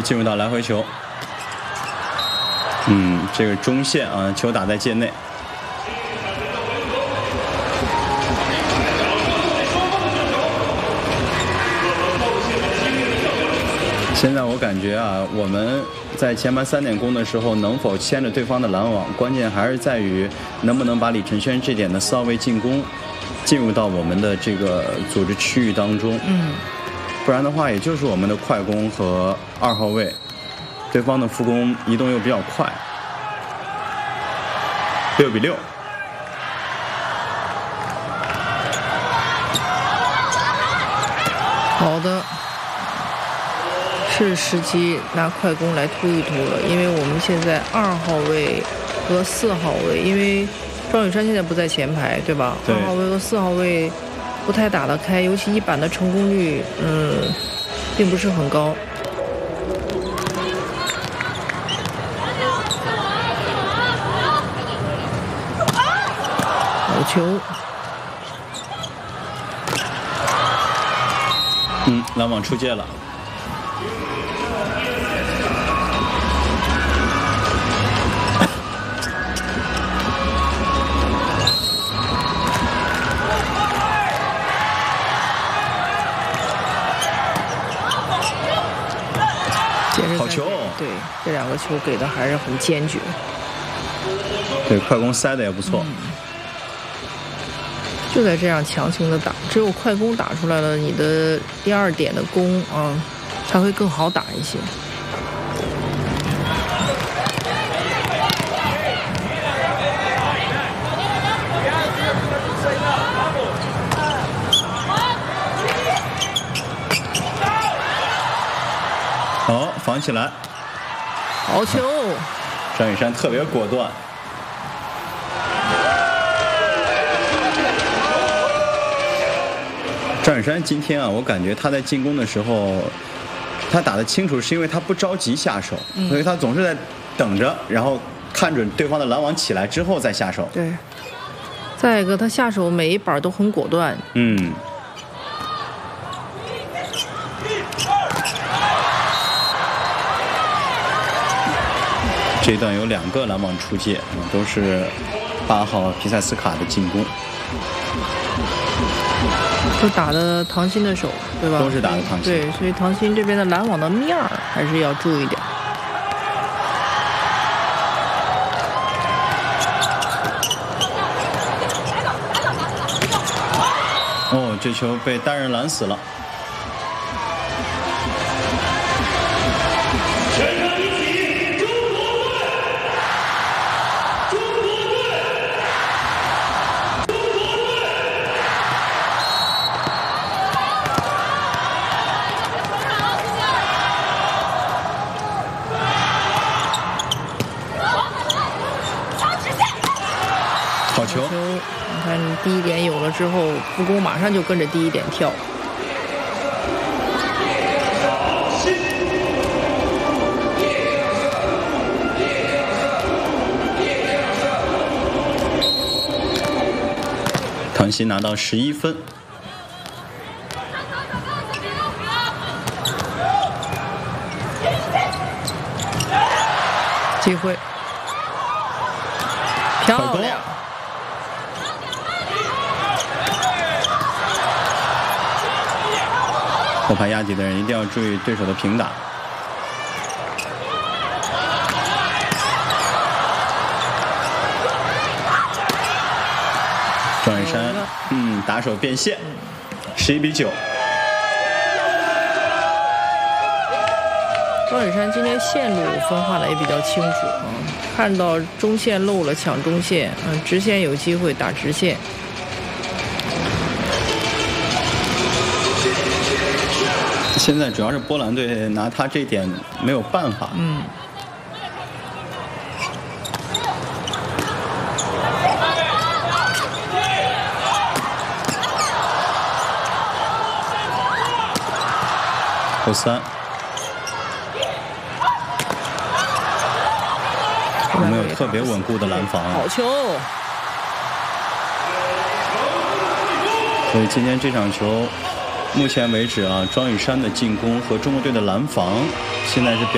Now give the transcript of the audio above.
进入到来回球。这个中线啊，球打在界内。现在我感觉啊，我们在前盘3点攻的时候，能否牵着对方的拦网，关键还是在于能不能把李承轩这点的4号位进攻进入到我们的这个组织区域当中。不然的话，也就是我们的快攻和2号位，对方的副攻移动又比较快。6比6。 好的。是时机拿快攻来突一突了，因为我们现在2号位和4号位，因为庄宇珊现在不在前排，对吧？ 对。 2号位和4号位不太打得开，尤其一板的成功率，并不是很高。好球。 拦网出界了。好球！ 对，这2个球给的还是很坚决。 对，快攻塞的也不错。 就在这样强行的打，只有快攻打出来了，你的第2点的攻啊，才会更好打一些。 好，防起来。 好球！ 张雨珊特别果断。张雨珊今天啊，我感觉他在进攻的时候，他打得清楚，是因为他不着急下手，所以他总是在等着，然后看准对方的拦网起来之后再下手。 对。再一个，他下手每一板都很果断。 这一段有2个拦网出界，都是8号皮塞斯卡的进攻。 都打的唐鑫的手，对吧？ 都是打的唐鑫。 对，所以唐鑫这边的拦网的面儿还是要注意点。 这球被单人拦死了。好球！ 你看，你第1点有了之后，副攻马上就跟着第1点跳。 唐鑫拿到11分。 机会。漂亮！ 后排压底的人一定要注意对手的平打。庄雨珊，打手变线，11比9。 庄雨珊今天线路分化的也比较清楚啊，看到中线漏了抢中线，直线有机会打直线。 现在主要是波兰队拿他这一点没有办法。后3。我们有特别稳固的拦防。 好球！ 所以今天这场球，目前为止啊，庄雨珊的进攻和中国队的拦防现在是